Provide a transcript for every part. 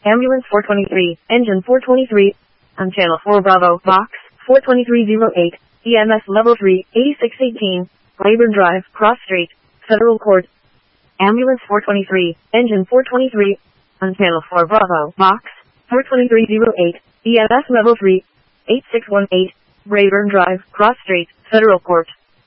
Ambulance 423, Engine 423, on Channel 4 Bravo, Box 42308, EMS Level 3, 8618, Rayburn Drive, Cross Street, Federal Court. Ambulance 423, Engine 423, on Channel 4 Bravo, Box 42308, EMS Level 3, 8618, Rayburn Drive, Cross Street, Federal Court.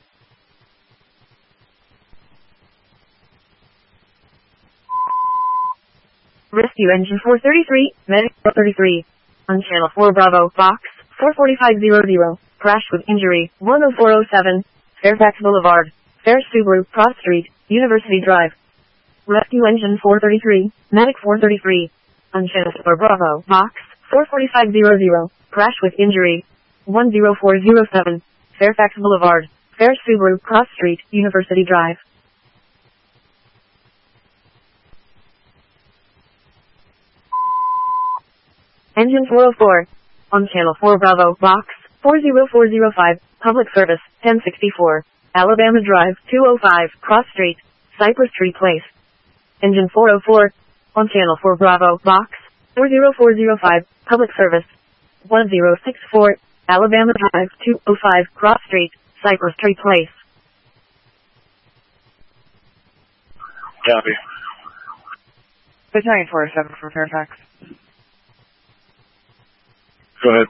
Rescue Engine 433, Medic 433, on Channel 4 Bravo, Box 44500, crash with injury, 10407, Fairfax Boulevard, Fair Subaru, Cross Street, University Drive. Rescue Engine 433, Medic 433, on Channel 4 Bravo, Box 44500, crash with injury, 10407, Fairfax Boulevard, Fair Subaru, Cross Street, University Drive. Engine 404, on Channel 4 Bravo, Box 40405, Public Service, 1064, Alabama Drive, 205, Cross Street, Cypress Tree Place. Engine 404, on Channel 4 Bravo, Box 40405, Public Service, 1064, Alabama Drive, 205, Cross Street, Cypress Tree Place. Copy. Battalion 407 from Fairfax. Go ahead.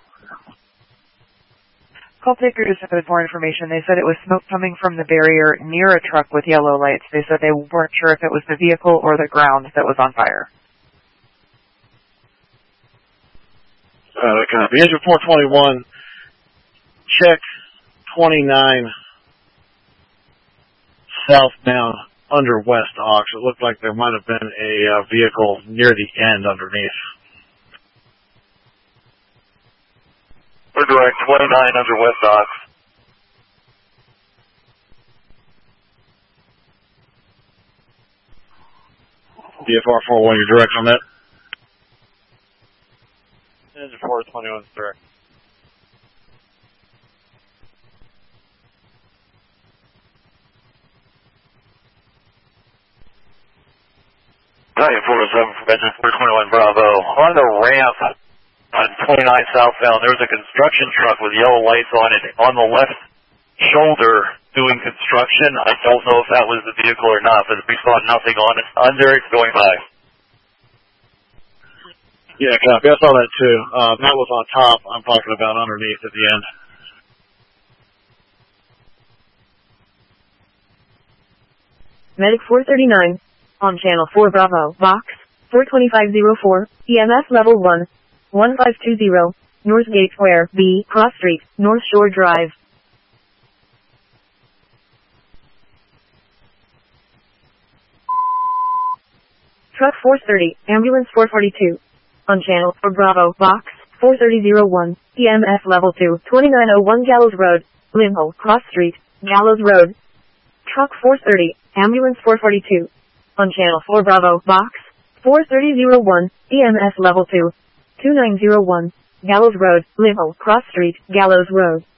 Call taker just had more information. They said it was smoke coming from the barrier near a truck with yellow lights. They said they weren't sure if it was the vehicle or the ground that was on fire. Copy. Engine 421, check 29 southbound under West Ox. It looked like there might have been a vehicle near the end underneath. We're direct 29 under West Ox. DFR 41, you're direct on that? Engine 421 is direct. Battalion 407 from Engine 421 Bravo. On the ramp on 29 southbound, there was a construction truck with yellow lights on it on the left shoulder doing construction. I don't know if that was the vehicle or not, but we saw nothing on it. Under it's going by. Yeah, copy. I saw that too. That was on top. I'm talking about underneath at the end. Medic 439, on Channel 4 Bravo, Box 42504, EMS Level 1, 1520, Northgate Square, B, Cross Street, North Shore Drive. Truck 430, Ambulance 442, on Channel 4 Bravo, Box 43001, EMS Level 2, 2901 Gallows Road, Limho, Cross Street, Gallows Road. Truck 430, Ambulance 442, on Channel 4 Bravo, Box 43001, EMS Level 2, 2901, Gallows Road, Limho, Cross Street, Gallows Road.